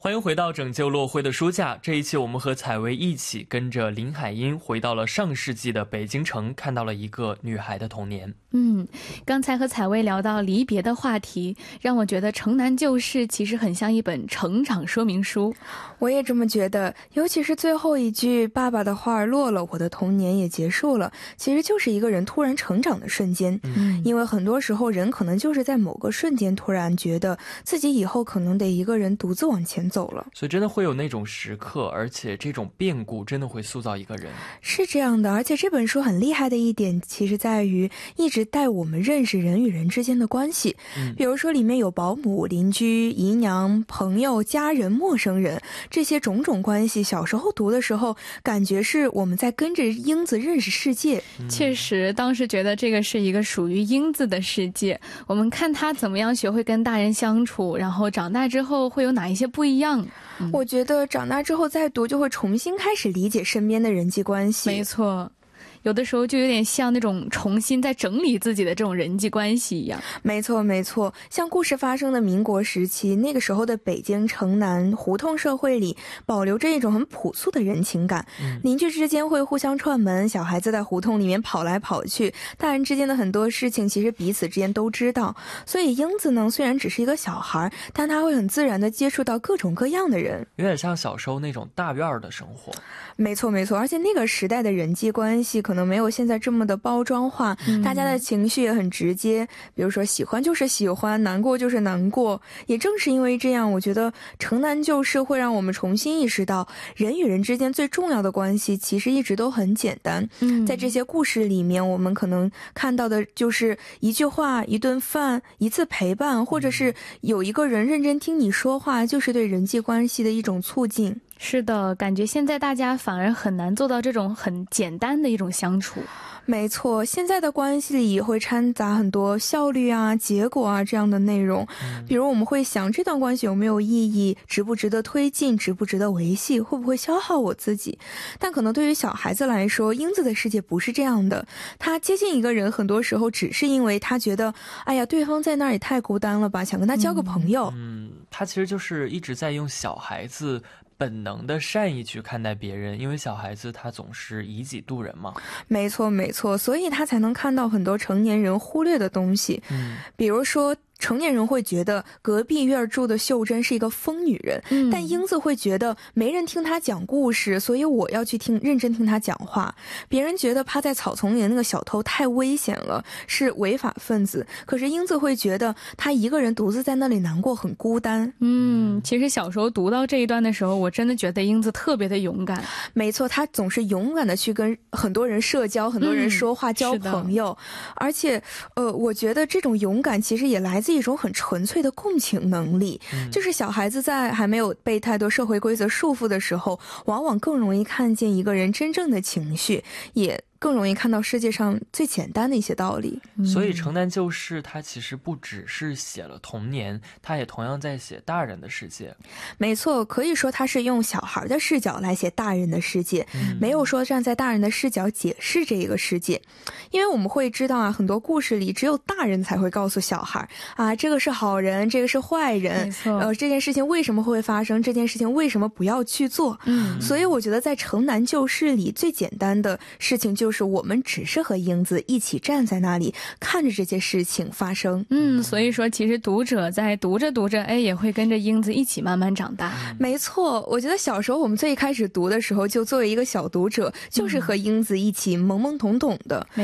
欢迎回到拯救落灰的书架。这一期我们和采薇一起跟着林海音回到了上世纪的北京城，看到了一个女孩的童年。 刚才和采薇聊到离别的话题，让我觉得《城南旧事》其实很像一本成长说明书。 我也这么觉得，尤其是最后一句爸爸的话落了，我的童年也结束了，其实就是一个人突然成长的瞬间。因为很多时候人可能就是在某个瞬间突然觉得自己以后可能得一个人独自往前走了， 所以真的会有那种时刻，而且这种变故真的会塑造一个人。 是这样的，而且这本书很厉害的一点其实在于一直带我们认识人与人之间的关系。比如说里面有保姆、邻居、姨娘、朋友、家人、陌生人，这些种种关系，小时候读的时候感觉是我们在跟着英子认识世界。 确实当时觉得这个是一个属于英子的世界，我们看她怎么样学会跟大人相处，然后长大之后会有哪一些不一样。 我觉得长大之后再读就会重新开始理解身边的人际关系。 没错，有的时候就有点像那种重新在整理自己的这种人际关系一样。 没错没错，像故事发生的民国时期，那个时候的北京城南胡同社会里保留着一种很朴素的人情感。邻居之间会互相串门，小孩子在胡同里面跑来跑去，大人之间的很多事情其实彼此之间都知道。所以英子呢虽然只是一个小孩，但他会很自然地接触到各种各样的人， 有点像小时候那种大院的生活。 没错没错，而且那个时代的人际关系可能没有现在这么的包装化，大家的情绪也很直接，比如说喜欢就是喜欢，难过就是难过。也正是因为这样，我觉得城南旧事会让我们重新意识到人与人之间最重要的关系其实一直都很简单。在这些故事里面，我们可能看到的就是一句话、一顿饭、一次陪伴，或者是有一个人认真听你说话，就是对人际关系的一种促进。 是的，感觉现在大家反而很难做到这种很简单的一种相处。 没错，现在的关系里会掺杂很多效率啊、结果啊这样的内容。比如我们会想这段关系有没有意义，值不值得推进，值不值得维系，会不会消耗我自己。但可能对于小孩子来说，英子的世界不是这样的，他接近一个人很多时候只是因为他觉得哎呀对方在那儿也太孤单了吧，想跟他交个朋友。 他其实就是一直在用小孩子本能的善意去看待别人，因为小孩子他总是以己度人嘛。 没错没错，所以他才能看到很多成年人忽略的东西。比如说成年人会觉得隔壁院住的秀珍是一个疯女人，但英子会觉得没人听她讲故事，所以我要去认真听她讲话。别人觉得趴在草丛里的那个小偷太危险了，是违法分子，可是英子会觉得她一个人独自在那里难过，很孤单。 其实小时候读到这一段的时候，我真的觉得英子特别的勇敢。 没错，她总是勇敢的去跟很多人社交，很多人说话，交朋友。而且我觉得这种勇敢其实也来自一种很纯粹的共情能力。就是小孩子在还没有被太多社会规则束缚的时候，往往更容易看见一个人真正的情绪，也更容易看到世界上最简单的一些道理。 所以城南旧事它其实不只是写了童年，它也同样在写大人的世界。 没错，可以说它是用小孩的视角来写大人的世界，没有说站在大人的视角解释这个世界。因为我们会知道啊，很多故事里只有大人才会告诉小孩啊，这个是好人，这个是坏人，这件事情为什么会发生，这件事情为什么不要去做。所以我觉得在城南旧事里最简单的事情就是我们只是和英子一起站在那里看着这些事情发生。 所以说其实读者在读着读着也会跟着英子一起慢慢长大。 没错，我觉得小时候我们最开始读的时候就作为一个小读者，就是和英子一起懵懵懂懂的。